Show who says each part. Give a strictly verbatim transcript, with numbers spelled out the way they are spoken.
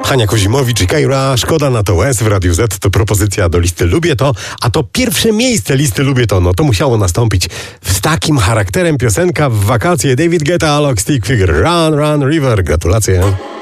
Speaker 1: Hania Kozimowicz i Kajra, Szkoda na to łez w Radiu Z. To propozycja do listy Lubię To, a to pierwsze miejsce listy Lubię To. No to musiało nastąpić z takim charakterem piosenka w wakacje David Guetta, Alok, Stick Figure, Run, Run, River. Gratulacje.